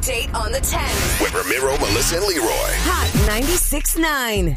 date on the 10th. With Ramiro, Melissa, and Leroy. Hot 96.9.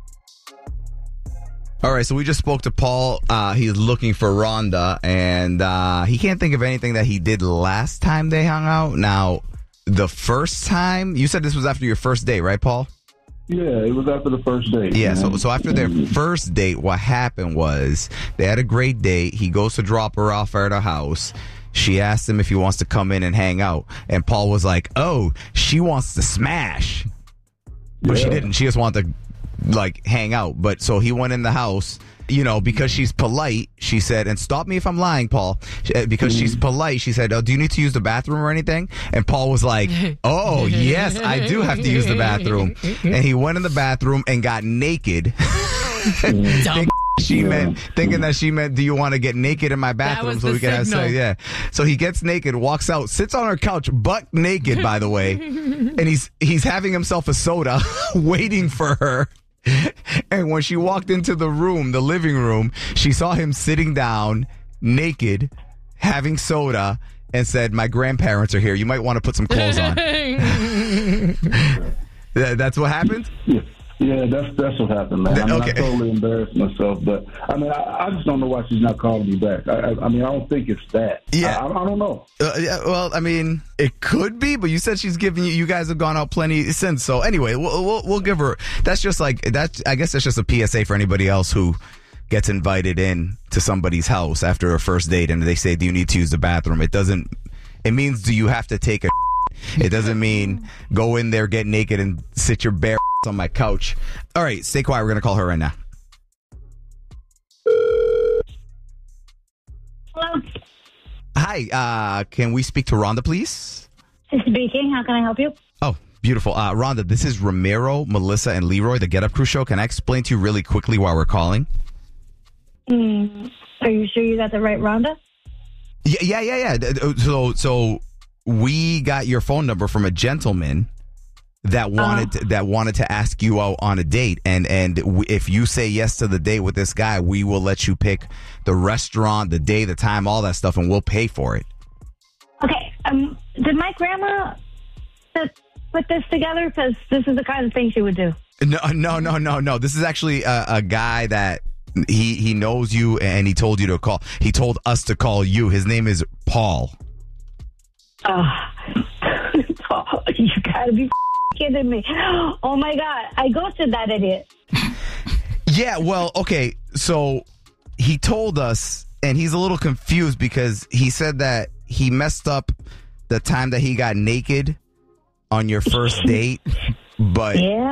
All right, so we just spoke to Paul. He's looking for Rhonda, and he can't think of anything that he did last time they hung out. Now, the first time, you said this was after your first date, right, Paul? Yeah, it was after the first date. Yeah, man. so after their first date, what happened was they had a great date. He goes to drop her off at her house. She asked him if he wants to come in and hang out. And Paul was like, oh, she wants to smash. But she didn't. She just wanted to, hang out. But so he went in the house, because she's polite, she said, and stop me if I'm lying, Paul, because she's polite, she said, oh, do you need to use the bathroom or anything? And Paul was like, oh, yes, I do have to use the bathroom. And he went in the bathroom and got naked. Thinking that she meant, do you want to get naked in my bathroom so we can have sex? Yeah. So he gets naked, walks out, sits on her couch, butt naked, by the way, and he's having himself a soda, waiting for her. And when she walked into the room, the living room, she saw him sitting down, naked, having soda, and said, my grandparents are here. You might want to put some clothes on. That's what happened? Yeah, that's what happened, man. Okay. I totally embarrassed myself, but I just don't know why she's not calling me back. I don't think it's that. Yeah, I don't know. It could be, but you said she's giving you. You guys have gone out plenty since. So anyway, we'll give her. That's just that. I guess that's just a PSA for anybody else who gets invited in to somebody's house after a first date, and they say, "Do you need to use the bathroom?" It doesn't. It means, do you have to take a? It doesn't mean go in there, get naked, and sit your bare on my couch. All right, stay quiet. We're going to call her right now. Hello. Hi, can we speak to Rhonda, please? Speaking. How can I help you? Oh, beautiful. Rhonda, this is Ramiro, Melissa, and Leroy, the Get Up Crew show. Can I explain to you really quickly why we're calling? Are you sure you got the right Rhonda? Yeah. So we got your phone number from a gentleman that wanted to ask you out on a date, and if you say yes to the date with this guy, we will let you pick the restaurant, the day, the time, all that stuff, and we'll pay for it. Okay. Did my grandma put this together? Because this is the kind of thing she would do. No. This is actually a guy that he knows you, and he told you to call. He told us to call you. His name is Paul. Paul, you gotta be kidding me. Oh my God, I ghosted that idiot. Yeah, well, okay, so he told us, and he's a little confused because he said that he messed up the time that he got naked on your first date, but yeah.